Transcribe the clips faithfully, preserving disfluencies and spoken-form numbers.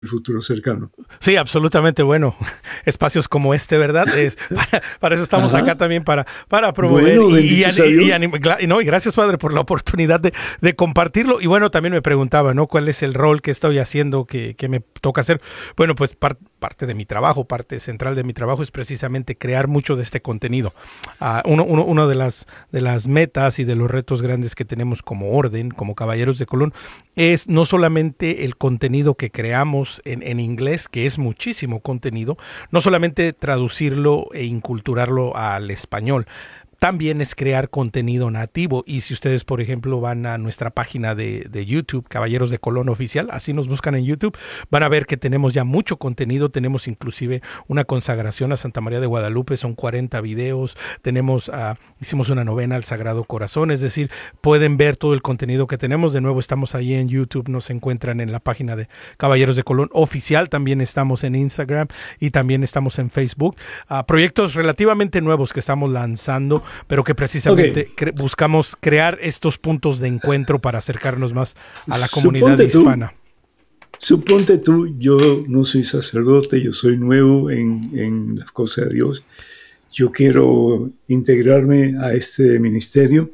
el futuro cercano. Sí, absolutamente. Bueno, espacios como este, ¿verdad? Es, para, para eso estamos Ajá. acá también, para, para promover. Bueno, y, y, y, y, anim, y, no, y gracias, Padre, por la oportunidad de, de compartirlo. Y bueno, también me preguntaba, ¿no? ¿Cuál es el rol que estoy haciendo, que, que me toca hacer? Bueno, pues par, parte de mi trabajo, parte central de mi trabajo es precisamente crear mucho de este contenido. Uh, uno uno, uno de, las, de las metas y de los retos grandes que tenemos como orden, como Caballeros de Colón, es no solamente el contenido que creamos en, en inglés, que es muchísimo contenido, no solamente traducirlo e inculturarlo al español, también es crear contenido nativo. Y si ustedes, por ejemplo, van a nuestra página de, de YouTube, Caballeros de Colón Oficial, así nos buscan en YouTube, van a ver que tenemos ya mucho contenido. Tenemos inclusive una consagración a Santa María de Guadalupe, son cuarenta videos. Tenemos, uh, hicimos una novena al Sagrado Corazón, es decir, pueden ver todo el contenido que tenemos. De nuevo, estamos ahí en YouTube, nos encuentran en la página de Caballeros de Colón Oficial. También estamos en Instagram y también estamos en Facebook. Uh, proyectos relativamente nuevos que estamos lanzando, pero que precisamente okay. cre- buscamos crear estos puntos de encuentro para acercarnos más a la comunidad suponte hispana. Tú, suponte tú, yo no soy sacerdote, yo soy nuevo en, en las cosas de Dios. Yo quiero integrarme a este ministerio,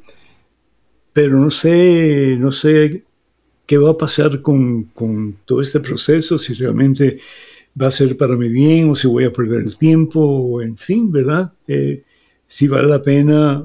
pero no sé, no sé qué va a pasar con, con todo este proceso, si realmente va a ser para mi bien o si voy a perder el tiempo, o en fin, ¿verdad? Eh, si vale la pena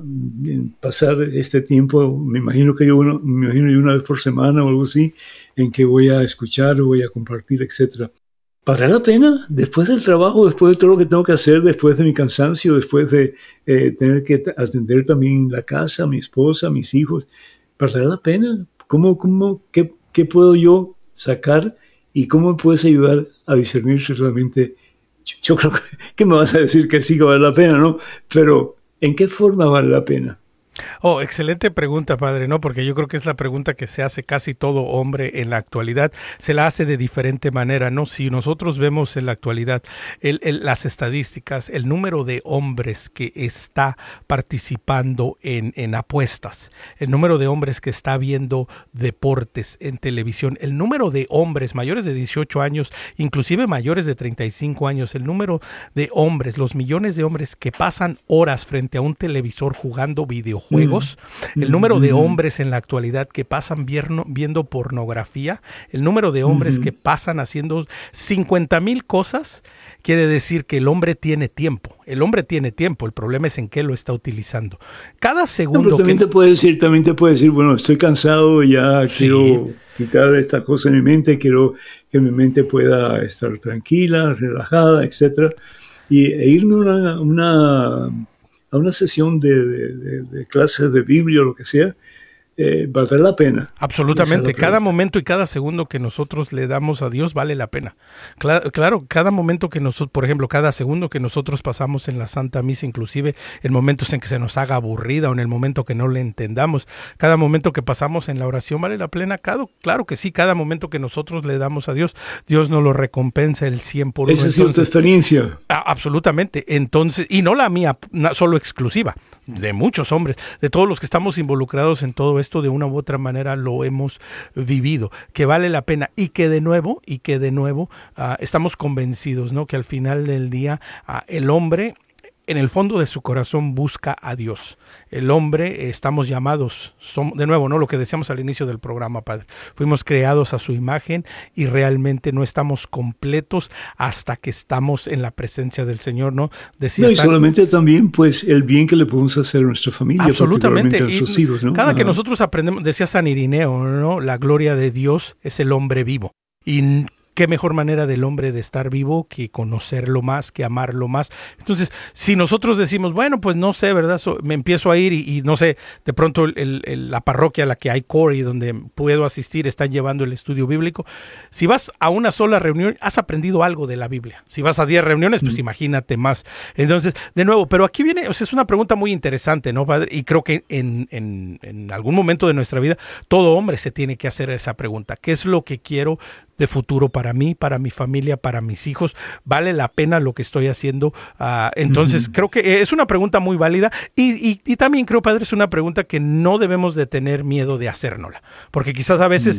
pasar este tiempo, me imagino que yo uno, me imagino yo una vez por semana o algo así, en que voy a escuchar o voy a compartir, etcétera. ¿Vale la pena? Después del trabajo, después de todo lo que tengo que hacer, después de mi cansancio, después de eh, tener que atender también la casa, mi esposa, mis hijos, ¿vale la pena? ¿Cómo, cómo, qué, qué puedo yo sacar y cómo me puedes ayudar a discernir si realmente... Yo creo que, que me vas a decir que sí que vale la pena, ¿no? Pero, ¿en qué forma vale la pena? Oh, excelente pregunta, padre, ¿no? Porque yo creo que es la pregunta que se hace casi todo hombre en la actualidad. Se la hace de diferente manera, ¿no? Si nosotros vemos en la actualidad el, el, las estadísticas, el número de hombres que está participando en, en apuestas, el número de hombres que está viendo deportes en televisión, el número de hombres mayores de dieciocho años, inclusive mayores de treinta y cinco años, el número de hombres, los millones de hombres que pasan horas frente a un televisor jugando videojuegos, juegos, mm. el número de hombres en la actualidad que pasan viendo, viendo pornografía, el número de hombres mm-hmm. que pasan haciendo cincuenta mil cosas, quiere decir que el hombre tiene tiempo. El hombre tiene tiempo, el problema es en qué lo está utilizando. Cada segundo no, también que... te puede decir, también te puede decir, bueno, estoy cansado, ya sí. quiero quitar esta cosa de mi mente, quiero que mi mente pueda estar tranquila, relajada, etcétera, y e irme una, una a una sesión de, de, de, de clases de Biblia o lo que sea, eh, vale la pena. Absolutamente, cada momento y cada segundo que nosotros le damos a Dios vale la pena. Claro, claro, cada momento que nosotros, por ejemplo, cada segundo que nosotros pasamos en la Santa Misa, inclusive en momentos en que se nos haga aburrida o en el momento que no le entendamos, cada momento que pasamos en la oración vale la pena. Cada, claro que sí, cada momento que nosotros le damos a Dios, Dios nos lo recompensa el cien por uno. Esa es tu experiencia. Absolutamente, entonces, y no la mía solo exclusiva, de muchos hombres, de todos los que estamos involucrados en todo esto, de una u otra manera lo hemos vivido, que vale la pena y que de nuevo, y que de nuevo uh, estamos convencidos, ¿no? Que al final del día uh, el hombre en el fondo de su corazón busca a Dios. El hombre, eh, estamos llamados, somos, de nuevo, ¿no? Lo que decíamos al inicio del programa, Padre. Fuimos creados a su imagen y realmente no estamos completos hasta que estamos en la presencia del Señor, ¿no? Decía no, y San... solamente también, pues, el bien que le podemos hacer a nuestra familia. Absolutamente. A sus hijos, ¿no? Cada Ajá. que nosotros aprendemos, decía San Irineo, ¿no? La gloria de Dios es el hombre vivo. Y qué mejor manera del hombre de estar vivo que conocerlo más, que amarlo más. Entonces, si nosotros decimos, bueno, pues no sé, ¿verdad? So, me empiezo a ir y, y no sé, de pronto el, el, la parroquia a la que hay core y donde puedo asistir están llevando el estudio bíblico. Si vas a una sola reunión, has aprendido algo de la Biblia. Si vas a diez reuniones, pues mm. imagínate más. Entonces, de nuevo, pero aquí viene, o sea, es una pregunta muy interesante, ¿no, Padre? Y creo que en, en, en algún momento de nuestra vida, todo hombre se tiene que hacer esa pregunta. ¿Qué es lo que quiero de futuro para mí, para mi familia, para mis hijos? ¿Vale la pena lo que estoy haciendo? Uh, entonces, uh-huh. creo que es una pregunta muy válida y, y, y también creo, Padre, es una pregunta que no debemos de tener miedo de hacérnosla, porque quizás a veces uh-huh.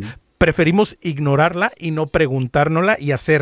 preferimos ignorarla y no preguntárnosla y hacer